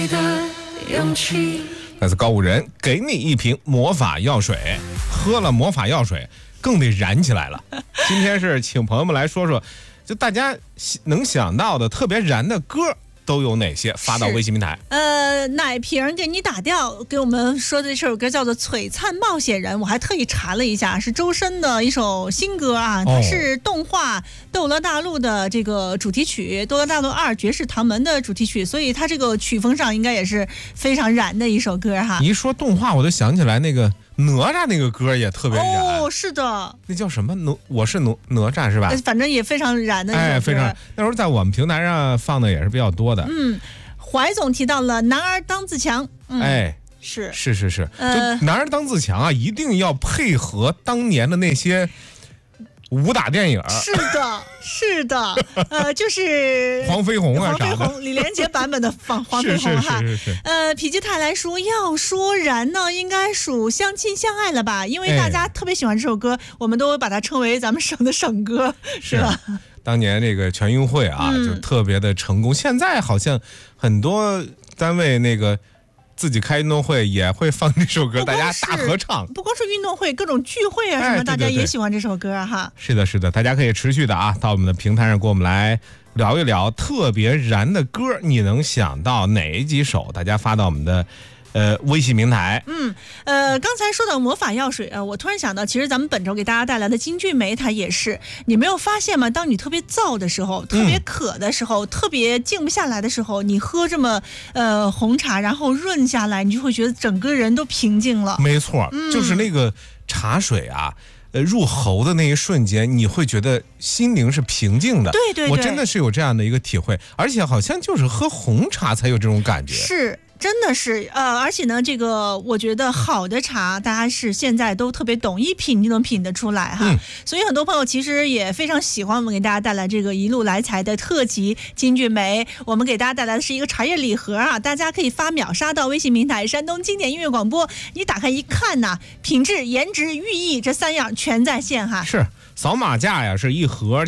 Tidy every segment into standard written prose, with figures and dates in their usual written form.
来自高五人，给你一瓶魔法药水，喝了魔法药水更得燃起来了。今天是请朋友们来说说，就大家能想到的特别燃的歌都有哪些？发到微信平台。 奶瓶给你打掉，给我们说的这首歌叫做《璀璨冒险人》，我还特意查了一下，是周深的一首新歌啊，它是动画《斗罗大陆》的这个主题曲，《斗罗大陆2：绝世唐门》的主题曲，所以它这个曲风上应该也是非常燃的一首歌哈。 你一说动画，我就想起来那个哪吒那个歌也特别燃。 哦，是的， 那叫什么？我是哪吒是吧？ 反正也非常燃的一首歌。 非常。那时候在我们平台上放的也是比较多的。 怀总提到了男儿当自强。是， 就男儿当自强啊，一定要配合当年的那些武打电影。 是的，就是黄飞鸿啊， 黄飞鸿、李连杰版本的黄飞鸿哈。否极泰来说，要说燃呢，应该属《相亲相爱》了吧？因为大家特别喜欢这首歌，我们都把它称为咱们省的省歌，是吧？ 当年这个全运会啊，就特别的成功。现在好像很多单位那个自己开运动会也会放这首歌，大家大合唱。 不光是运动会，各种聚会啊什么，大家也喜欢这首歌哈。 是的，大家可以持续的啊，到我们的平台上跟我们来聊一聊特别燃的歌，你能想到哪几首？大家发到我们的微信平台。 刚才说到魔法药水我突然想到，其实咱们本周给大家带来的金骏眉它也是，你没有发现吗？当你特别燥的时候，特别渴的时候，特别静不下来的时候，你喝这么红茶，然后润下来，你就会觉得整个人都平静了。 没错，就是那个茶水啊。入喉的那一瞬间，你会觉得心灵是平静的。 对， 我真的是有这样的一个体会，而且好像就是喝红茶才有这种感觉。 是。真的是而且呢，这个我觉得好的茶，大家是现在都特别懂，一品就能品得出来哈。所以很多朋友其实也非常喜欢我们给大家带来这个一路来财的特辑金骏眉。我们给大家带来的是一个茶叶礼盒啊，大家可以发秒杀到微信平台山东经典音乐广播。你打开一看呐，品质、颜值、寓意这3样全在线哈。 是。扫码价呀，是一盒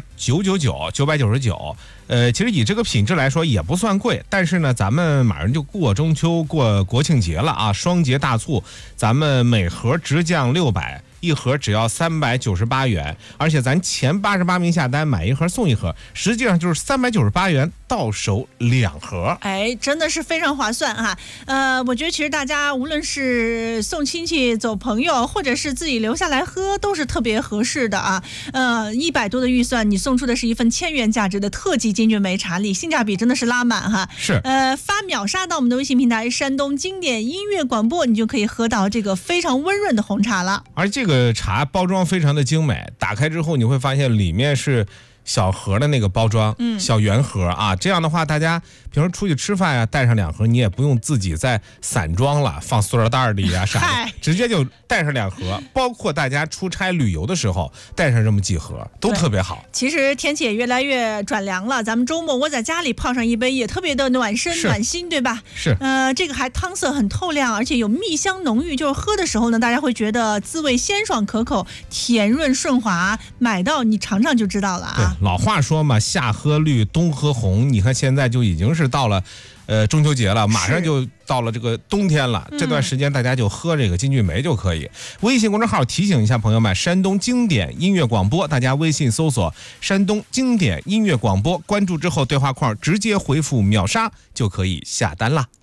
999。其实以这个品质来说也不算贵，但是呢，咱们马上就过中秋、过国庆节了啊，双节大促，咱们每盒直降600。一盒只要398元，而且咱前88名下单买一盒送一盒，实际上就是398元到手2盒。 真的是非常划算哈。我觉得其实大家无论是送亲戚、走朋友，或者是自己留下来喝，都是特别合适的啊。100多的预算，你送出的是一份1000元价值的特级金骏眉茶礼，性价比真的是拉满哈。 是。 发秒杀到我们的微信平台山东经典音乐广播，你就可以喝到这个非常温润的红茶了。 而这个茶包装非常的精美，打开之后你会发现里面是小盒的那个包装，小圆盒啊，这样的话大家平时出去吃饭啊，带上2盒，你也不用自己再散装了，放塑料袋里啊啥的，直接就带上2盒。包括大家出差旅游的时候带上这么几盒都特别好。 其实天气也越来越转凉了，咱们周末窝在家里泡上一杯也特别的暖身暖心，对吧？ 是。 这个还汤色很透亮，而且有蜜香浓郁，就是喝的时候呢，大家会觉得滋味鲜爽可口，甜润顺滑，买到你尝尝就知道了啊。 老话说嘛，夏喝绿，冬喝红。你看现在就已经是到了中秋节了，马上就到了这个冬天了，这段时间大家就喝这个金骏眉就可以。微信公众号提醒一下朋友们，山东经典音乐广播，大家微信搜索山东经典音乐广播，关注之后对话框直接回复秒杀就可以下单啦。